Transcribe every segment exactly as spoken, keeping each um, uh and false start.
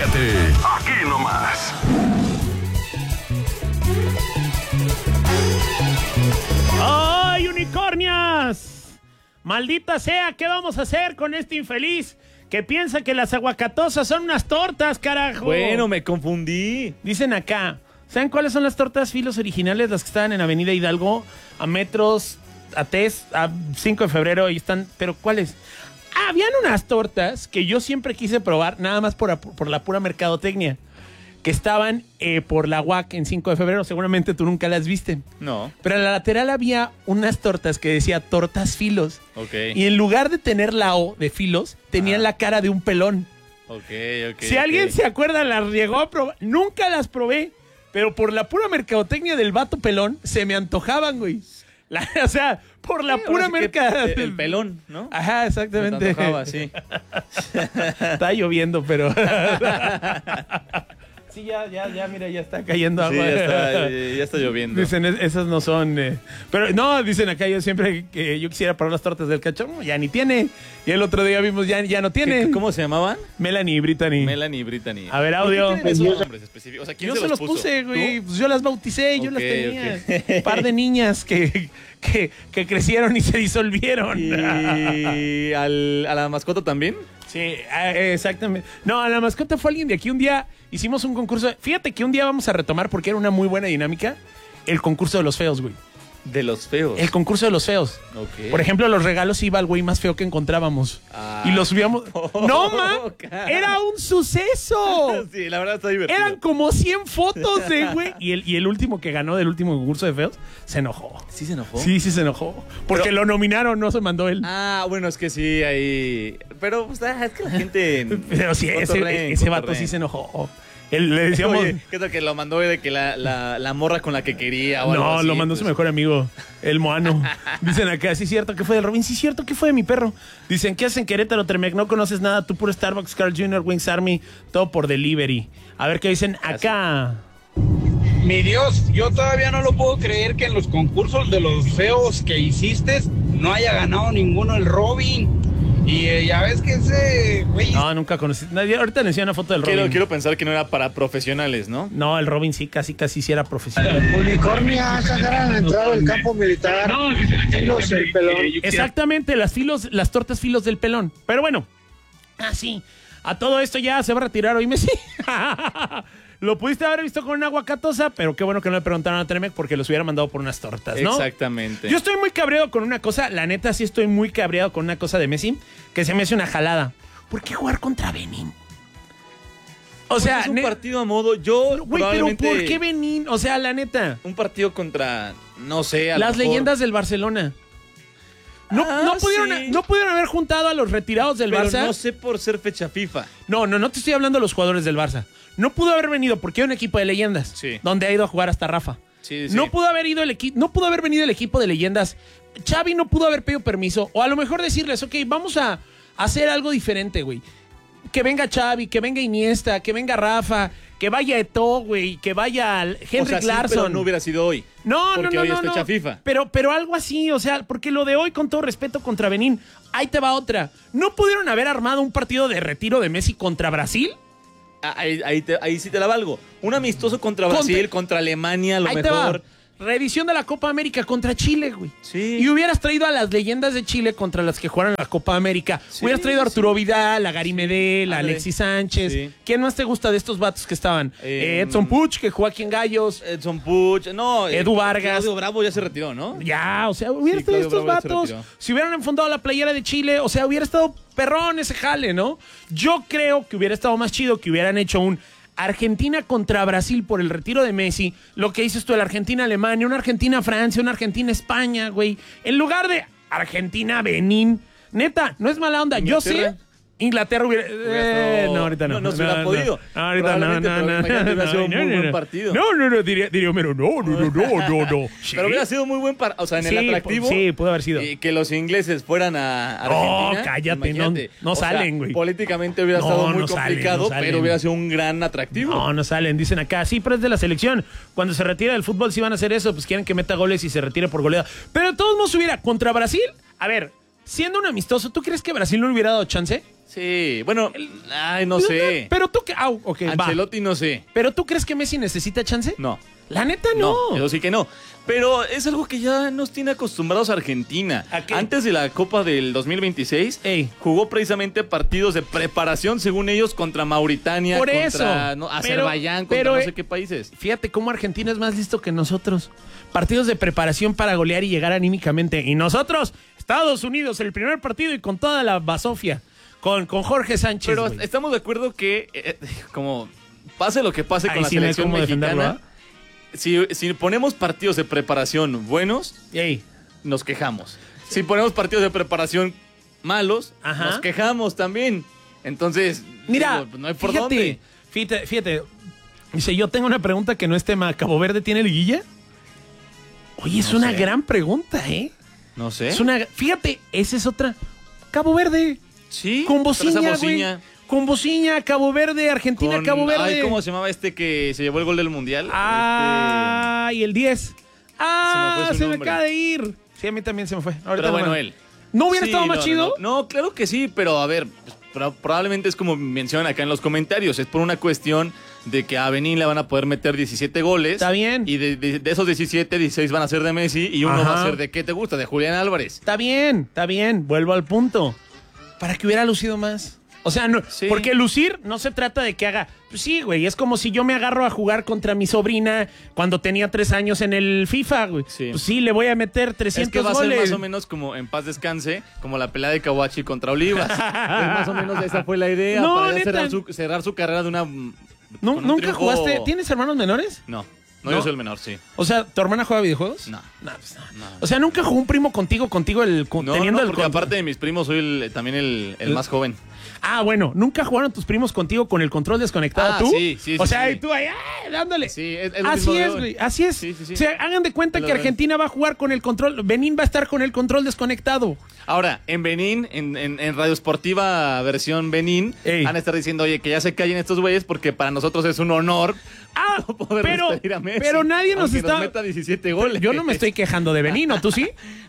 siete. Aquí nomás. ¡Ay, unicornias! Maldita sea, ¿qué vamos a hacer con este infeliz que piensa que las aguacatosas son unas tortas, carajo? Bueno, me confundí. Dicen acá, ¿saben cuáles son las tortas filos originales? Las que estaban en Avenida Hidalgo, a metros, a Tez, a cinco de febrero, y están, ¿pero cuáles? Ah, habían unas tortas que yo siempre quise probar, nada más por, por la pura mercadotecnia, que estaban eh, por la U A C en cinco de febrero, seguramente tú nunca las viste. No. Pero en la lateral había unas tortas que decía tortas filos. Ok. Y en lugar de tener la O de filos, tenían la cara de un pelón. Ok, ok. Si alguien okay. se acuerda, las llegó a probar. Nunca las probé, pero por la pura mercadotecnia del vato pelón, se me antojaban, güey. La, o sea, por la Sí, pura sí mercadotecnia. El, el pelón, ¿no? Ajá, exactamente. Se te antojaba, sí. Está lloviendo, pero... Sí, ya, ya, ya, mira, ya está cayendo agua. Sí, ya está, ya está lloviendo. Dicen, esas no son... Eh, pero no, dicen acá, yo siempre que yo quisiera probar las tortas del cachorro, ya ni tiene. Y el otro día vimos, ya, ya no tiene. ¿Cómo se llamaban? Melanie y Brittany. Melanie y Brittany. A ver, audio. ¿Por qué tienen esos nombres específicos? O sea, ¿quién Yo se se los, los puso? puse, güey. ¿Tú? Pues yo las bauticé, yo Ok, las tenía. ok. Un par de niñas que, que, que crecieron y se disolvieron. ¿Y al, a la mascota también? Sí, eh, exactamente. No, a la mascota fue alguien de aquí. Un día hicimos un concurso. Fíjate que un día vamos a retomar, porque era una muy buena dinámica, el concurso de los feos, güey. De los feos. El concurso de los feos. Ok. Por ejemplo, los regalos iba al güey más feo que encontrábamos. Ah. Y los subíamos. Oh, ¡No, man! cara. ¡Era un suceso! Sí, la verdad está divertido. Eran como cien fotos de güey. Y el, y el último que ganó del último concurso de feos se enojó. ¿Sí se enojó? Sí, sí se enojó. Porque Pero- lo nominaron, no se mandó él. Ah, bueno, es que sí, ahí... Pero pues, ah, es que la gente... Pero sí, ese, cotorrea, ese vato cotorrea. sí se enojó. Él, le decíamos... Oye, ¿qué tal que lo mandó de que la, la, la morra con la que quería o algo No, así? lo mandó pues? su mejor amigo, el Moano. Dicen acá, sí es cierto que fue del Robin, sí es cierto que fue de mi perro. Dicen, ¿qué hacen Querétaro, Tremec? No conoces nada, tú puro Starbucks, Carl junior, Wings Army, todo por delivery. A ver qué dicen acá. Mi Dios, yo todavía no lo puedo creer que en los concursos de los feos que hiciste no haya ganado ninguno el Robin. Y eh, ya ves que ese güey... No, nunca conocí. Nadie, ahorita le enseñé una foto del Robin. Quiero, quiero pensar que no era para profesionales, ¿no? No, el Robin sí, casi, casi sí era profesional. Unicornia, sacaron la entrada del campo militar. Filos el pelón. Exactamente, las filos, las tortas filos del pelón. Pero bueno, así. A todo esto ya se va a retirar hoy Messi. Lo pudiste haber visto con una aguacatosa, pero qué bueno que no le preguntaron a Tremec porque los hubiera mandado por unas tortas, ¿no? Exactamente. Yo estoy muy cabreado con una cosa, la neta sí estoy muy cabreado con una cosa de Messi, que se me hace una jalada. ¿Por qué jugar contra Benín? O sea, es un ne- partido a modo. Yo Güey, pero probablemente ¿por qué Benín? O sea, la neta. un partido contra, no sé, a lo Las mejor- leyendas del Barcelona. No, Ah, no, pudieron, sí. no pudieron haber juntado a los retirados del Pero Barça. no sé por ser fecha FIFA. No, no, no te estoy hablando de los jugadores del Barça. No pudo haber venido porque hay un equipo de leyendas. Sí. Donde ha ido a jugar hasta Rafa. Sí, sí. No pudo haber ido el equipo, no pudo haber venido el equipo de leyendas. Xavi no pudo haber pedido permiso. O a lo mejor decirles, ok, vamos a hacer algo diferente, güey. Que venga Xavi, que venga Iniesta, que venga Rafa, que vaya Eto'o, güey, que vaya Henrik O sea, sí, Larsson. pero no hubiera sido hoy. No, no, porque no, hoy no, es fecha no. FIFA. Pero, pero algo así, o sea, porque lo de hoy, con todo respeto, contra Benín, ahí te va otra. ¿No pudieron haber armado un partido de retiro de Messi contra Brasil? Ah, Ahí, ahí, te- ahí sí te la valgo. Un amistoso contra Contra- Brasil, contra Alemania, a lo ahí mejor. te va. Reedición de la Copa América contra Chile, güey. Sí. Y hubieras traído a las leyendas de Chile contra las que jugaron la Copa América. Sí, hubieras traído a Arturo sí. Vidal, a Gary Medel, a Ándale. Alexis Sánchez. Sí. ¿Quién más te gusta de estos vatos que estaban? Eh, Eh, Edson Puch, que jugó aquí en Gallos. Edson Puch, no. eh, Edu Vargas. Claudio Bravo ya se retiró, ¿no? Ya, o sea, hubiera Sí, estado Claudio estos Bravo ya se vatos. retiró. Si hubieran enfundado la playera de Chile, o sea, hubiera estado perrón ese jale, ¿no? Yo creo que hubiera estado más chido que hubieran hecho un Argentina contra Brasil por el retiro de Messi. Lo que dices tú, el Argentina-Alemania, una Argentina-Francia, una Argentina-España, güey. En lugar de Argentina-Benín. Neta, no es mala onda. Yo Inglaterra. sé. Inglaterra hubiera... Hubiera Eh, estado- no, ahorita no. no, no se hubiera podido. No, ahorita no, Probablemente, no, pero no. imagínate, hubiera sido no, un no, muy no, buen no. partido. No, no, no, diría, diría Homero, no, no, no, no, no, no. Sí. Pero hubiera sido muy buen partido. O sea, en Sí, el atractivo. sí, pudo haber sido. Y que los ingleses fueran a Oh, Argentina. cállate, imagínate. no- no O sea, salen, güey. Políticamente hubiera No, estado muy no salen, complicado, no salen. pero hubiera sido un gran atractivo. No, no salen, dicen acá. Sí, pero es de la selección. Cuando se retira del fútbol, si van a hacer eso, pues quieren que meta goles y se retire por goleada. Pero de todos modos hubiera contra Brasil. A ver, siendo un amistoso, ¿tú crees que Brasil no le hubiera dado chance? Sí, bueno, ay, no sé. Pero tú que... Au, ok, va. Ancelotti no sé. ¿Pero tú crees que Messi necesita chance? No. La neta no. No, eso sí que no. Pero es algo que ya nos tiene acostumbrados a Argentina. ¿A qué? Antes de la Copa del dos mil veintiséis, Ey. jugó precisamente partidos de preparación, según ellos, contra Mauritania, Por contra eso. no, Pero- Azerbaiyán, contra pero, no eh, sé qué países. Fíjate cómo Argentina es más listo que nosotros. Partidos de preparación para golear y llegar anímicamente. Y nosotros, Estados Unidos, el primer partido y con toda la basofia. Con, con Jorge Sánchez. Pero güey. estamos de acuerdo que, eh, como pase lo que pase con Ahí la sí no hay selección cómo defenderlo, mexicana, si, si ponemos partidos de preparación buenos, Ey, nos quejamos. Si ponemos partidos de preparación malos, Ajá. nos quejamos también. Entonces, mira, digo, no hay por fíjate, dónde. fíjate, fíjate. Dice, yo tengo una pregunta que no es tema. ¿Cabo Verde tiene liguilla? Oye, es No una sé. gran pregunta, ¿eh? No sé. Es una, fíjate, esa es otra. Cabo Verde. Sí, Con pero esa bociña, güey. bociña. Con bociña, Cabo Verde, Argentina, Con- Cabo Verde. Ay, ¿cómo se llamaba este que se llevó el gol del mundial? Ah, y el diez. Ah, Se me fue su se me nombre. acaba de ir. Sí, a mí también se me fue. Este, Ahorita pero no bueno, me- él. ¿No hubiera Sí, estado más no, chido? No, no, claro que sí, pero a ver, pues, pro- probablemente es como mencionan acá en los comentarios, es por una cuestión de que a Benín le van a poder meter diecisiete goles. Está bien. Y de, de- de esos diecisiete, dieciséis van a ser de Messi y uno Ajá. va a ser de ¿qué te gusta? De Julián Álvarez. Está bien, está bien. Vuelvo al punto. Para que hubiera lucido más. O sea, no, Sí. porque lucir no se trata de que haga. Pues sí, güey. Es como si yo me agarro a jugar contra mi sobrina cuando tenía tres años en el FIFA, güey. Sí. Pues sí, le voy a meter Es trescientos que va a ser goles. más o menos como en paz descanse, como la pelea de Kawachi contra Olivas. Es más o menos esa fue la idea, No, para ya neta. cerrar su, cerrar su carrera de una... Nu- con un ¿Nunca triunfo- jugaste? ¿Tienes hermanos menores? No, no, ¿No? yo soy el menor, sí. O sea, ¿tu hermana juega videojuegos? No. No, pues no. No. O sea, ¿nunca jugó un primo contigo, contigo el con- No, teniendo no, el porque control? aparte de mis primos soy el- también el, el El- más joven. Ah, bueno, ¿nunca jugaron tus primos contigo con el control desconectado Ah, tú? sí, sí, O sí, sea, sí. y tú ahí, ¡ay! dándole. Sí, es- es lo así mismo de es, hoy. güey, así es. Sí, sí, sí. O sea, hagan de cuenta Es que lo de hoy. Argentina va a jugar con el control, Benín va a estar con el control desconectado. Ahora, en Benín, en, en, en Radio Esportiva versión Benín, Ey. van a estar diciendo, oye, que ya se callen estos güeyes porque para nosotros es un honor Ah, poder pero, despedir a Messi, pero nadie nos aunque está... meta diecisiete goles. Yo no me estoy quejando de Benín, ¿o tú sí?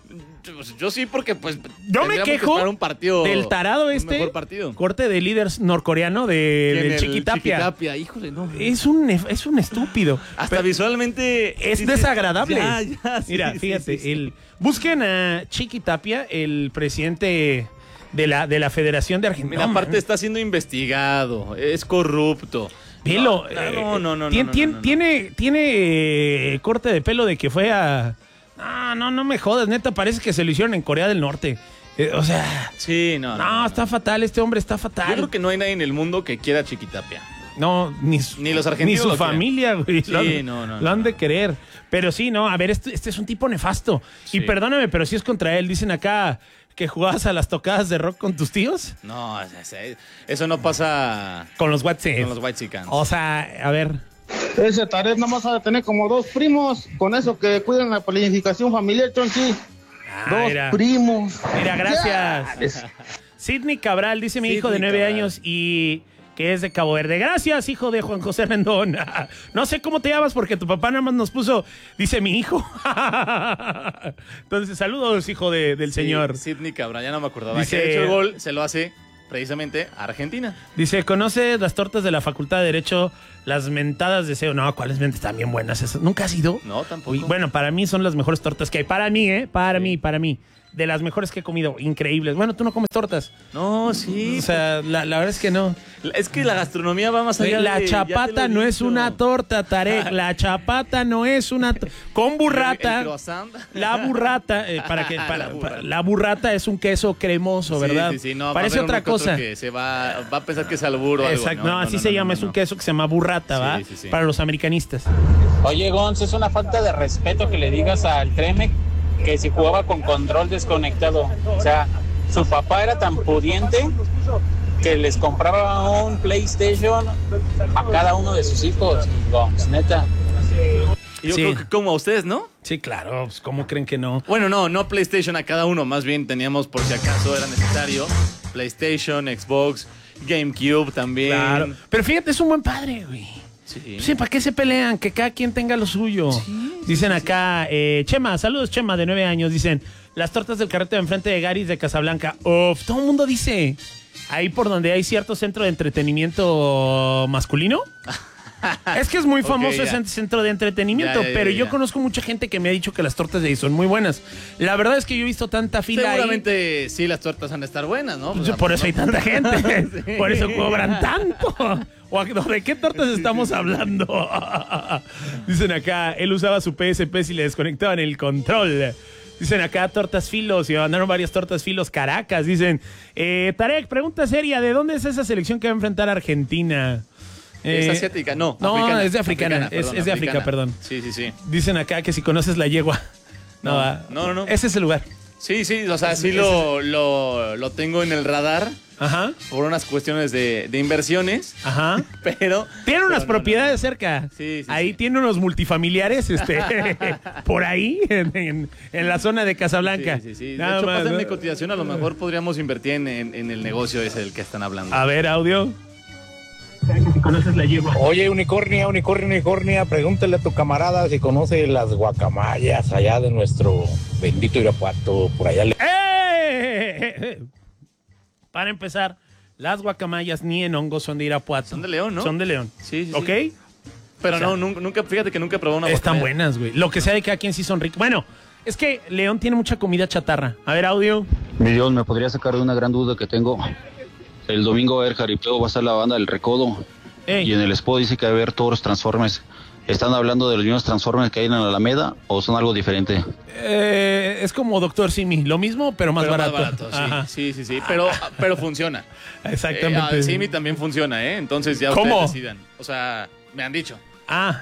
Pues yo sí, porque pues Yo me tendríamos que quejo esperar un partido, del tarado un este mejor partido. corte de líder norcoreano de, ¿Quién, del el Chiquitapia. Chiquitapia, híjole, no. Es un, nef- es un estúpido. Hasta Pero visualmente es sí, sí. desagradable. Ya, ya, sí, Mira, sí, fíjate, sí, sí. El, busquen a Chiquitapia, el presidente de la, de la Federación de Argentina. Mira, No, aparte man. está siendo investigado, es corrupto. Pelo. No, eh, no, no, no, tien- no, tien- no, no. Tiene, tiene eh, corte de pelo de que fue a... No, no, no me jodas, neta, parece que se lo hicieron en Corea del Norte. Eh, o sea, Sí, no, no. no, está fatal, este hombre está fatal. Yo creo que no hay nadie en el mundo que quiera a Chiquitapia. No, ni, su- Ni los argentinos Ni su lo quieren. familia, güey. Sí, lo han, no, no, Lo han no. de querer. Pero sí, no, a ver, este, este es un tipo nefasto. Sí. Y perdóname, pero si es contra él. Dicen acá que jugabas a las tocadas de rock con tus tíos. No, eso- eso no pasa Con los WhatsApp. con los White Chicans. O sea, a ver. Ese Tarek nada más va a tener como dos primos. Con eso que cuidan la planificación familiar, Tronchi. Ah, Dos mira, primos. mira, gracias. Sidney Cabral, dice mi hijo de Sidney nueve Cabral. años y que es de Cabo Verde. Gracias, hijo de Juan José Rendón. No sé cómo te llamas porque tu papá nada más nos puso, dice mi hijo. Entonces, saludos, hijo de- del Sí, señor. Sidney Cabral, ya no me acordaba. Dice- Que de hecho el gol se lo hace precisamente a Argentina. Dice, ¿conoce las tortas de la Facultad de Derecho? Las mentadas de C E O. No, ¿cuáles mentadas? Están bien buenas esas. ¿Nunca has ido? No, tampoco. Uy, bueno, para mí son las mejores tortas que hay. Para mí, ¿eh? Para Sí. mí, para mí. De las mejores que he comido. Increíbles. Bueno, tú no comes tortas. No, sí. O sea, la, la verdad es que no. Es que la gastronomía va más allá La de... ya te chapata lo he no es dicho. una torta, Tarek. La chapata no es una torta. Con El burrata. croissant. La burrata, eh, para que, para- La burrata. para- la burrata es un queso cremoso, ¿verdad? Sí, sí, sí, no, va a Parece haber otra uno que otro cosa. Que se va, va a pensar que es albur o algo. Exacto, no, así no, se no, llama, no, es un no. queso que se llama burrata, Sí, ¿va? sí, sí. Para los americanistas. Oye, Gonz, es una falta de respeto que le digas al Tremec que si jugaba con control desconectado. O sea, su papá era tan pudiente que les compraba un PlayStation a cada uno de sus hijos, Gonz, neta. Yo Sí. creo que como a ustedes, ¿no? Sí, claro, pues, ¿cómo creen que no? Bueno, no, no PlayStation a cada uno, más bien teníamos por si acaso era necesario PlayStation, Xbox, GameCube también. Claro. Pero fíjate, es un buen padre, güey. Sí. Sí, ¿para qué se pelean? Que cada quien tenga lo suyo. Dicen acá, eh, Chema, saludos Chema, de nueve años. Dicen, las tortas del carrete de enfrente de Garis de Casablanca. Uf, todo el mundo dice. ahí por donde hay cierto centro de entretenimiento masculino. Es que es muy famoso Okay, ese centro de entretenimiento, ya, ya, pero ya, yo ya. conozco mucha gente que me ha dicho que las tortas de ahí son muy buenas. La verdad es que yo he visto tanta fila Seguramente ahí. sí, las tortas han de estar buenas, ¿no? Pues O sea, por eso no- hay tanta gente. Sí. Por eso cobran tanto. ¿O de qué tortas estamos hablando? Dicen acá, él usaba su P S P si le desconectaban el control. Dicen acá tortas filos y me mandaron varias tortas filos Caracas. Dicen, eh, Tarek, pregunta seria, ¿de dónde es esa selección que va a enfrentar a Argentina? ¿Es Eh, asiática? No. No, africana. es de africana. es, perdón, es de África, africana. perdón. Sí, sí, sí. Dicen acá que si conoces la yegua. No, No, va. no, no, no. Ese es el lugar. Sí, sí, o sea, sí lo, lo, lo tengo en el radar Ajá, por unas cuestiones de, de inversiones, ajá. pero... Tiene unas pero no, propiedades no, no. cerca. Sí, sí, ahí sí. tiene unos multifamiliares, este, por ahí, en, en- en la zona de Casablanca. Sí, sí, sí. De Nada hecho, más, pásenme ¿no? cotización, a lo mejor podríamos invertir en, en- en el negocio ese del que están hablando. A ver, audio. Oye, unicornia, unicornia, unicornia, pregúntale a tu camarada si conoce las guacamayas allá de nuestro bendito Irapuato, por allá. le- ¡Eh! Para empezar, las guacamayas ni en hongo son de Irapuato. Son de León, ¿no? Son de León. Sí, sí, sí. ¿Ok? Pero o sea, no, nunca, nunca- fíjate que nunca he probado una Están guacamaya. buenas, güey. Lo que sea de cada quien sí son ricas. Bueno, es que León tiene mucha comida chatarra. A ver, audio. Mi Dios, me podría sacar de una gran duda que tengo. El domingo va a haber jaripeo, va a estar la banda del Recodo. Ey. Y en el spot dice que va a haber todos los Transformers. ¿Están hablando de los mismos Transformers que hay en la Alameda o son algo diferente? Eh, es como Doctor Simi. Lo mismo, pero más Pero barato. sí. Ajá. Sí, sí, sí. Pero, pero funciona. Exactamente. Eh, Simi también funciona, ¿eh? Entonces ya ¿Cómo? ustedes decidan. O sea, me han dicho. Ah.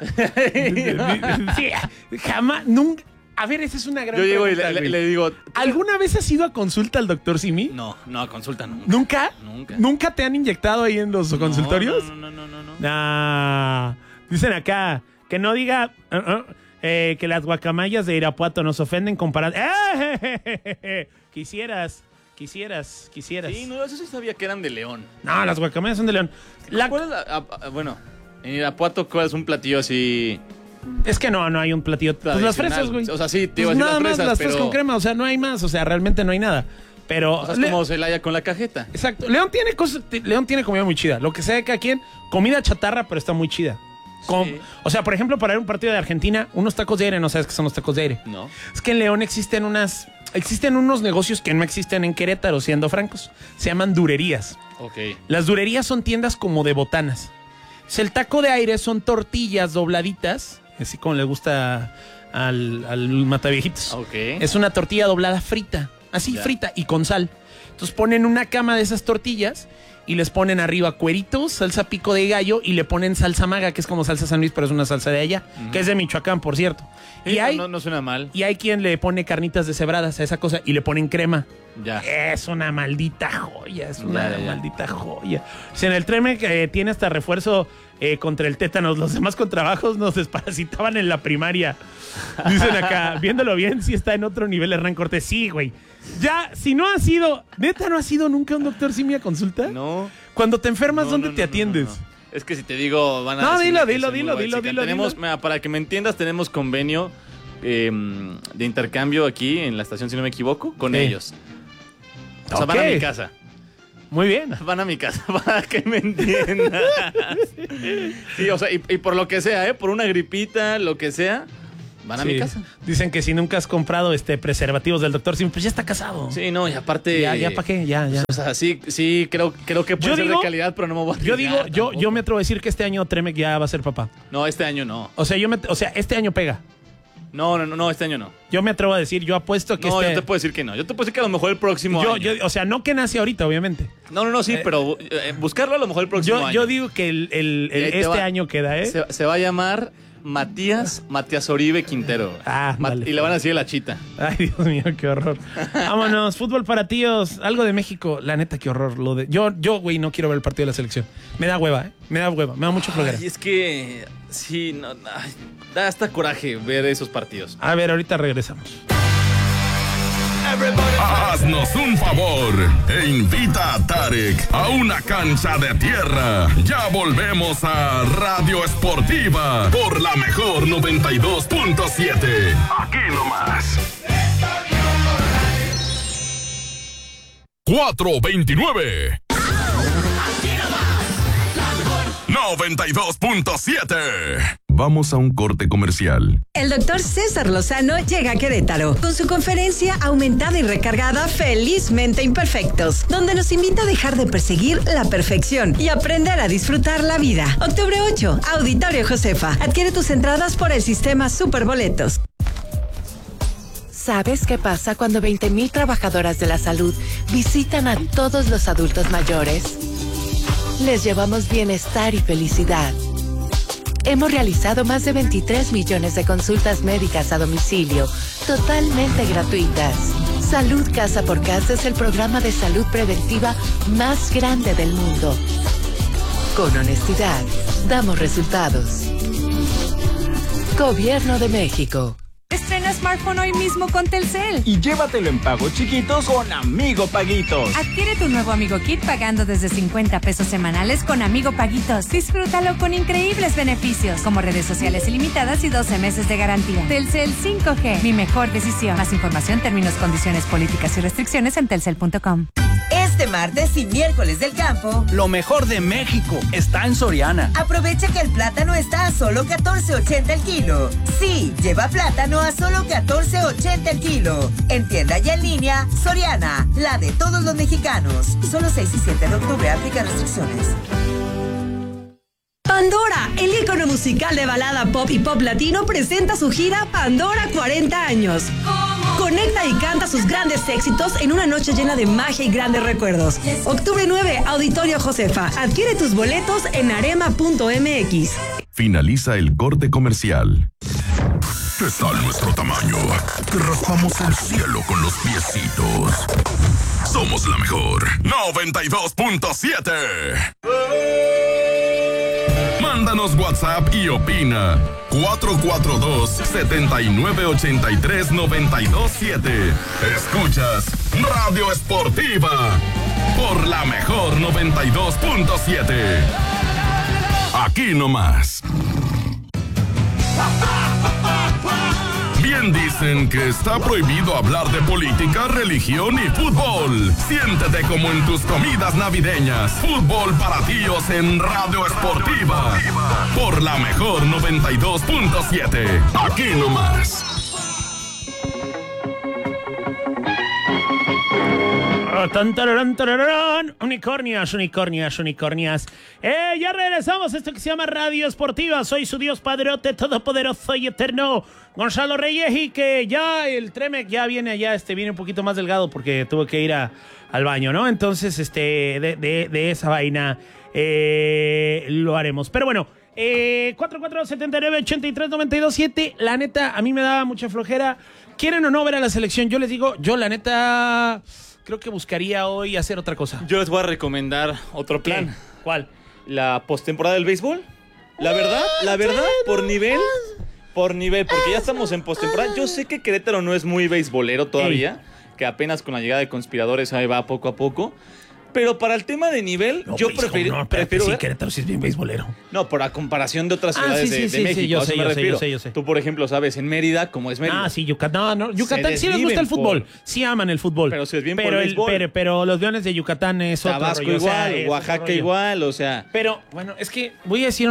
Sí, jamás, nunca. A ver, esa es una gran Yo llego y pregunta, le, le- güey. le digo... ¿Alguna vez has ido a consulta al doctor Simi? No, no, a consulta nunca. ¿Nunca? Nunca. ¿Nunca te han inyectado ahí en los consultorios? No, no, no, no, no. no. Nah. Dicen acá que no diga uh, uh, eh, que las guacamayas de Irapuato nos ofenden comparando. ¡Eh! Quisieras, quisieras, quisieras. Sí, no, eso sí sabía que eran de León. No, las guacamayas son de León. La- ¿Cuál es la- ah, ah, bueno, en Irapuato, ¿cuál es un platillo así? Es que no, no hay un platillo. Pues las fresas, güey. O sea, sí, te Pues iba a decir nada las más fresas, las fresas pero- con crema, o sea, no hay más, o sea, realmente no hay nada. Pero O sea, es Le- como Celaya con la cajeta. Exacto. León tiene cosas, t- León tiene comida muy chida. Lo que sea de cada quien, comida chatarra, pero está muy chida. Com- Sí. O sea, por ejemplo, para ir a un partido de Argentina, unos tacos de aire, no sabes qué son los tacos de aire. No. Es que en León existen unas, existen unos negocios que no existen en Querétaro, siendo francos. Se llaman durerías. Ok. Las durerías son tiendas como de botanas. O sea, el taco de aire son tortillas dobladitas, así como le gusta al, al mataviejitos. Ok. Es una tortilla doblada frita, así Ya. frita y con sal. Entonces ponen una cama de esas tortillas y les ponen arriba cueritos, salsa pico de gallo y le ponen salsa maga, que es como salsa San Luis, pero es una salsa de allá, que es de Michoacán, por cierto. Sí, Y no, hay, no, no suena mal. y hay quien le pone carnitas deshebradas a esa cosa y le ponen crema. Ya. Es una maldita joya, es una Ya, ya, ya. maldita joya. Si en el Treme eh, tiene hasta refuerzo eh, contra el tétanos, los demás con trabajos nos desparasitaban en la primaria. Dicen acá, viéndolo bien, si está en otro nivel Hernán Cortés. Sí, güey. Ya, si no ha sido, neta, ¿no ha sido nunca un doctor Simi a consulta? No. Cuando te enfermas, No, ¿dónde no, te no, no, atiendes? no, no. Es que si te digo, van a No, decirme dilo, que dilo, soy muy dilo, dilo, básica. dilo, Tenemos, dilo. mira, para que me entiendas, tenemos convenio eh, de intercambio aquí en la estación, si no me equivoco, con Sí. ellos. O sea, van a Ok. mi casa. Muy bien. Van a mi casa para que me entiendas. Sí, o sea, y, y por lo que sea, ¿eh? Por una gripita, lo que sea, van a Sí. mi casa. Dicen que si nunca has comprado este preservativos del doctor Simi, pues ya está casado. Sí, no, y aparte... Ya, ya, ¿para qué? Ya, ya. O sea, sí, sí, creo, creo que puede Yo ser digo- de calidad, pero no me voy a Yo arriesgar digo, yo, tampoco. yo me atrevo a decir que este año Tremec ya va a ser papá. No, este año no. O sea, yo me, o sea, este año pega. No, no, no, no, este año no. Yo me atrevo a decir, yo apuesto que No, este... yo te puedo decir que no. Yo te puedo decir que a lo mejor el próximo yo, año. yo- o sea, no que nace ahorita, obviamente. No, no, no, sí, pero eh, buscarlo a lo mejor el próximo Yo, año. yo digo que el, el- el- Y ahí te este va. año queda, ¿eh? Se, se va a llamar Matías Matías Oribe Quintero. Ah, Ma- dale. y le van a decir la chita. Ay, Dios mío, qué horror. Vámonos, fútbol para tíos. Algo de México. La neta, qué horror. Lo de... Yo, yo, güey, no quiero ver el partido de la selección. Me da hueva, ¿eh? Me da hueva. Me da mucho flojera. Y es que sí, no, ay, da hasta coraje ver esos partidos. A ver, ahorita regresamos. Haznos un favor e invita a Tarek a una cancha de tierra. Ya volvemos a Radio Esportiva por la mejor noventa y dos punto siete. Aquí nomás. cuatro veintinueve. noventa y dos punto siete. Vamos a un corte comercial. El doctor César Lozano llega a Querétaro con su conferencia aumentada y recargada Felizmente Imperfectos, donde nos invita a dejar de perseguir la perfección y aprender a disfrutar la vida. octubre ocho, Auditorio Josefa. Adquiere tus entradas por el sistema Superboletos. ¿Sabes qué pasa cuando veinte mil trabajadoras de la salud visitan a todos los adultos mayores? Les llevamos bienestar y felicidad. Hemos realizado más de veintitrés millones de consultas médicas a domicilio, totalmente gratuitas. Salud Casa por Casa es el programa de salud preventiva más grande del mundo. Con honestidad, damos resultados. Gobierno de México. Estrena smartphone hoy mismo con Telcel. Y llévatelo en pagos chiquitos con Amigo Paguitos. Adquiere tu nuevo Amigo Kit pagando desde cincuenta pesos semanales con Amigo Paguitos. Disfrútalo con increíbles beneficios, como redes sociales ilimitadas y doce meses de garantía. Telcel cinco G, mi mejor decisión. Más información, términos, condiciones, políticas y restricciones en telcel punto com. Este martes y miércoles del campo, lo mejor de México está en Soriana. Aprovecha que el plátano está a solo catorce ochenta el kilo. Sí, lleva plátano a solo catorce ochenta el kilo. En tienda y en línea, Soriana, la de todos los mexicanos. Solo seis y siete de octubre, aplica restricciones. Pandora, el ícono musical de balada pop y pop latino, presenta su gira Pandora cuarenta años. Conecta y canta sus grandes éxitos en una noche llena de magia y grandes recuerdos. octubre nueve, Auditorio Josefa. Adquiere tus boletos en arema punto m x. Finaliza el corte comercial. ¿Qué tal nuestro tamaño? Te raspamos el cielo con los piecitos. Somos la mejor. noventa y dos punto siete. Mándanos WhatsApp y opina. cuatro cuatro dos, siete nueve ocho tres, nueve dos siete. Escuchas Radio Esportiva por la mejor noventa y dos punto siete. Aquí nomás. Bien dicen que está prohibido hablar de política, religión y fútbol. Siéntete como en tus comidas navideñas. Fútbol para tíos en Radio Esportiva. Por la mejor noventa y dos punto siete. Aquí nomás. Tan, tararán, tararán. Unicornias, unicornias, unicornias. Eh, ya regresamos a esto que se llama Radio Esportiva. Soy su Dios Padrote, todopoderoso y eterno, Gonzalo Reyes, y que ya el Tremec ya viene allá, este, viene un poquito más delgado porque tuvo que ir a, al baño, ¿no? Entonces, este, de, de, de esa vaina eh, lo haremos. Pero bueno, eh, cuatro cuatro siete nueve ocho tres nueve dos siete. La neta, a mí me daba mucha flojera. ¿Quieren o no ver a la selección? Yo les digo, yo la neta... creo que buscaría hoy hacer otra cosa. Yo les voy a recomendar otro plan. ¿Qué? ¿Cuál? La postemporada del béisbol. La verdad, la verdad, por nivel, por nivel, porque ya estamos en postemporada. Yo sé que Querétaro no es muy beisbolero todavía, Ey. que apenas con la llegada de conspiradores ahí va poco a poco. Pero para el tema de nivel, no, yo béisbol, prefiero... No, prefiero sí, ver... Querétaro sí es bien beisbolero. No, por la comparación de otras ah, ciudades sí, sí, de, sí, de México, sí, yo a eso sé, me yo refiero. sé, yo sé, yo sé. Tú, por ejemplo, sabes, en Mérida, como es Mérida. Ah, sí, Yucatán. No, no, Yucatán sí les gusta el por... fútbol. Sí aman el fútbol. Pero si es bien pero por el béisbol. Pero, pero los Leones de Yucatán es otro Tabasco rollo, igual, o sea, es Oaxaca otro rollo. igual, o sea... Pero, bueno, es que voy a decir